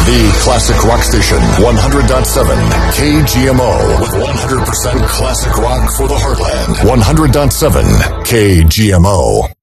The classic rock station, 100.7 KGMO, with 100% classic rock for the heartland. 100.7 KGMO.